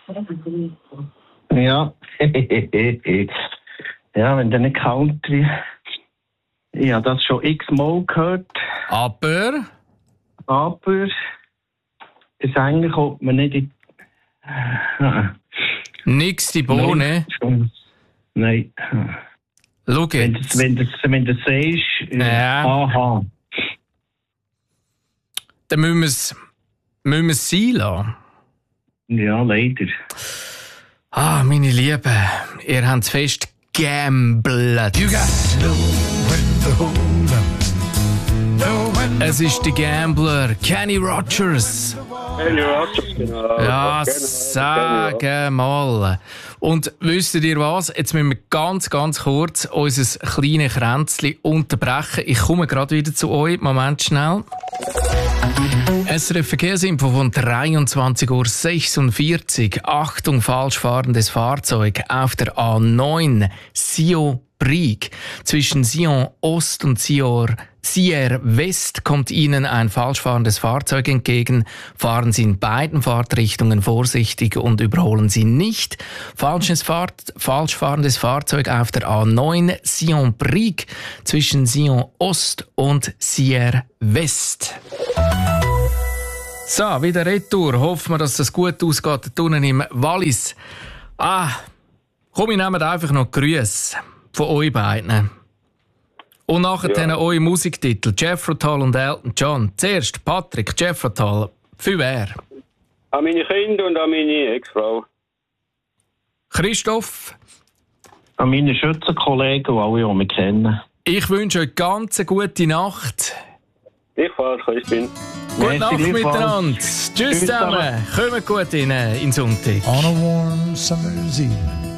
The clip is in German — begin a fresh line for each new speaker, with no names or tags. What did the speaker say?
Ja. Ja, wenn der nicht Country... Ich habe das schon x-mal gehört.
Aber
es eigentlich kommt man nicht in...
nix die Bohne.
Nein.
Schau jetzt.
Wenn du sagst...
Ja.
Aha.
Dann müssen wir es sein lassen.
Ja, leider.
Ah, meine Lieben, ihr habt es fest gamblet. Es ist der Gambler, Kenny Rogers.
Kenny Rogers, genau.
Ja, sag mal. Und wisst ihr was? Jetzt müssen wir ganz kurz unser kleines Kränzchen unterbrechen. Ich komme gerade wieder zu euch. Moment schnell. SRF Verkehrsinfo von 23:46 Uhr. Achtung, falsch fahrendes Fahrzeug auf der A9 Sion-Brieg. Zwischen Sion Ost und Sierre West kommt Ihnen ein falsch fahrendes Fahrzeug entgegen. Fahren Sie in beiden Fahrtrichtungen vorsichtig und überholen Sie nicht. Falsch fahrendes Fahrzeug auf der A9 Sion-Brieg zwischen Sion Ost und Sierre West. So, wieder retour. Hoffen wir, dass das gut ausgeht. Da unten im Wallis. Komm, ich nehme einfach noch Grüße von euch beiden. Und nachher eure Musiktitel. Jethro Tull und Elton John. Zuerst Patrick, Jethro Tull. Für wer?
An meine Kinder und an meine Ex-Frau.
Christoph?
An meine Schützenkollegen, die alle mich kennen.
Ich wünsche euch ganz eine gute Nacht.
Ich fahre, Christine.
Gute Nacht miteinander. Tschüss zusammen. Kommt gut in den Sonntag.
On a warm summer's eve.